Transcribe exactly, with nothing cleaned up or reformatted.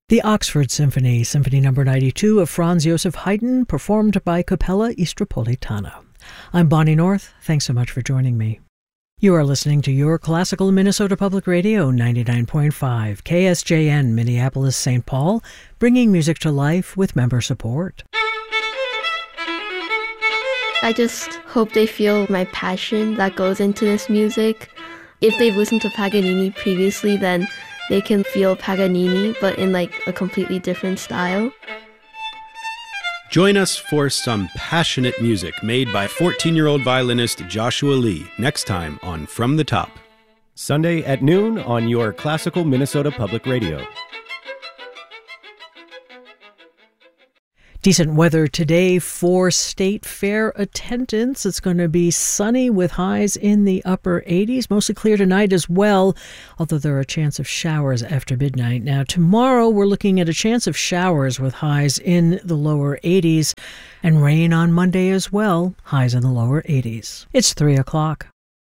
The Oxford Symphony, Symphony Number ninety-two of Franz Joseph Haydn, performed by Capella Istropolitana. I'm Bonnie North. Thanks so much for joining me. You are listening to Your Classical Minnesota Public Radio, ninety-nine point five, K S J N, Minneapolis, Saint Paul, bringing music to life with member support. I just hope they feel my passion that goes into this music. If they've listened to Paganini previously, then they can feel Paganini, but in like a completely different style. Join us for some passionate music made by fourteen-year-old violinist Joshua Lee next time on From the Top. Sunday at noon on Your Classical Minnesota Public Radio. Decent weather today for State Fair attendance. It's going to be sunny with highs in the upper eighties. Mostly clear tonight as well, although there are a chance of showers after midnight. Now, tomorrow we're looking at a chance of showers with highs in the lower eighties and rain on Monday as well, highs in the lower eighties. It's three o'clock.